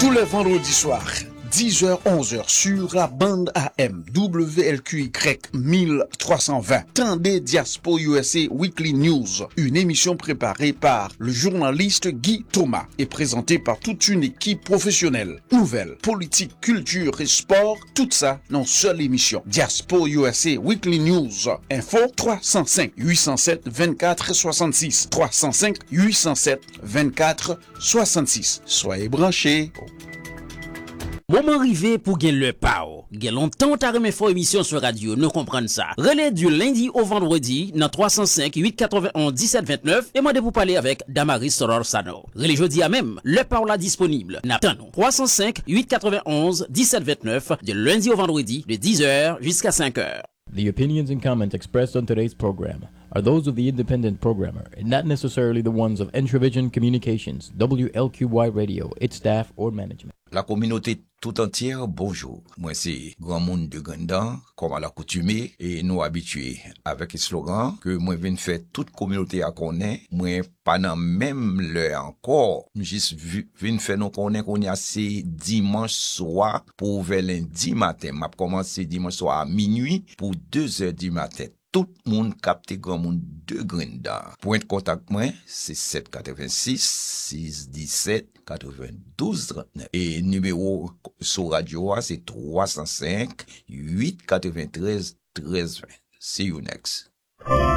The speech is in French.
Tous les vendredis soirs, 10h-11h sur la bande AM WLQY 1320. Tendez Diaspo USA Weekly News, une émission préparée par le journaliste Guy Thomas et présentée par toute une équipe professionnelle. Nouvelles, politique, culture et sport, tout ça dans une seule émission. Diaspo USA Weekly News. Info 305 807 24 66. 305 807 24 66. Soyez branchés. Moment arrivé pour gagner le pao. Gen longtemps t'as remis fort émission sur radio, nous comprenons ça. Relais du lundi au vendredi, dans 305 891 1729, et moi de vous parler avec Damaris Sororsano. Relais jeudi à même, le pao là disponible. N'attendons. 305 891 1729, de lundi au vendredi, de 10h jusqu'à 5h. The opinions and comments expressed on today's program are those of the independent programmer and not necessarily the ones of Entravision Communications, WLQY Radio, its staff, or management. La communauté tout entière, bonjour. Moi, c'est Grand Monde de Grandan, comme à l'accoutumée, et nous habitués avec le slogan que moi, viens faire toute communauté à connaître. Moi, pas dans même l'heure encore. Juste viens faire nous connaître qu'on y a c'est dimanche soir pour vers lundi matin. M'a commencé dimanche soir à minuit pour 2h du matin. Tout le monde capte Grand Monde de Grandan. Point de contact, moi, c'est 786 617 92 39. Et numéro sur radio, c'est 305 893 1320. See you next.